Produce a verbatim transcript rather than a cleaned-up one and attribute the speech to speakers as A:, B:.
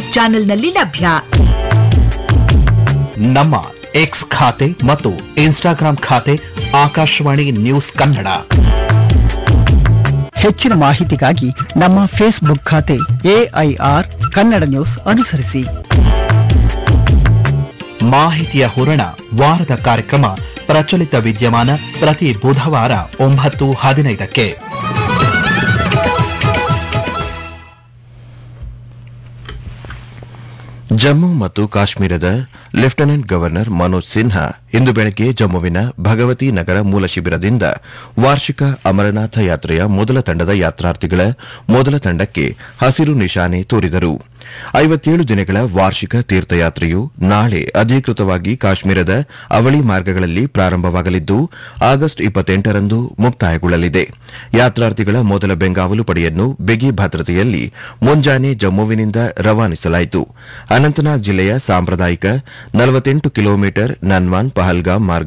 A: YouTube ಚಾನೆಲ್ನಲ್ಲಿ ಲಭ್ಯ.
B: ನಮ್ಮ ಎಕ್ಸ್ ಖಾತೆ ಮತ್ತು ಇನ್ಸ್ಟಾಗ್ರಾಂ ಖಾತೆ ಆಕಾಶವಾಣಿ ನ್ಯೂಸ್ ಕನ್ನಡ.
C: ಹೆಚ್ಚಿನ ಮಾಹಿತಿಗಾಗಿ ನಮ್ಮ ಫೇಸ್ಬುಕ್ ಖಾತೆ ಎಐಆರ್ ಕನ್ನಡ ನ್ಯೂಸ್ ಅನುಸರಿಸಿ.
B: ಮಾಹಿತಿಯ ಹೂರಣ ವಾರದ ಕಾರ್ಯಕ್ರಮ ಪ್ರಚಲಿತ ವಿದ್ಯಮಾನ ಪ್ರತಿ ಬುಧವಾರ ಒಂಬತ್ತು ಹದಿನೈದಕ್ಕೆ.
D: ಜಮ್ಮು ಮತ್ತು ಕಾಶ್ಮೀರದ ಲೆಫ್ಟಿನೆಂಟ್ ಗವರ್ನರ್ ಮನೋಜ್ ಸಿನ್ಹಾ ಇಂದು ಬೆಳಗ್ಗೆ ಜಮ್ಮುವಿನ ಭಗವತಿ ನಗರ ಮೂಲ ಶಿಬಿರದಿಂದ ವಾರ್ಷಿಕ ಅಮರನಾಥ ಯಾತ್ರೆಯ ಮೊದಲ ತಂಡದ ಯಾತ್ರಾರ್ಥಿಗಳ ಮೊದಲ ತಂಡಕ್ಕೆ ಹಸಿರು ನಿಶಾನೆ ತೋರಿದರು. ಐವತ್ತೇಳು ದಿನಗಳ ವಾರ್ಷಿಕ ತೀರ್ಥಯಾತ್ರೆಯು ನಾಳೆ ಅಧಿಕೃತವಾಗಿ ಕಾಶ್ಮೀರದ ಅವಳಿ ಮಾರ್ಗಗಳಲ್ಲಿ ಪ್ರಾರಂಭವಾಗಲಿದ್ದು ಆಗಸ್ಟ್ ಇಪ್ಪತ್ತೆಂಟರಂದು ಮುಕ್ತಾಯಗೊಳ್ಳಲಿದೆ. ಯಾತ್ರಾರ್ಥಿಗಳ ಮೊದಲ ಬೆಂಗಾವಲು ಪಡೆಯನ್ನು ಬಿಗಿ ಭದ್ರತೆಯಲ್ಲಿ ಮುಂಜಾನೆ ಜಮ್ಮುವಿನಿಂದ ರವಾನಿಸಲಾಯಿತು. ಅನಂತನಾಗ್ ಜಿಲ್ಲೆಯ ಸಾಂಪ್ರದಾಯಿಕ ನಲವತ್ತೆಂಟು ಕಿಲೋಮೀಟರ್ ನನ್ವಾನ್ ಪಹಲ್ಗಾಮ್ ಮಾರ್ಗ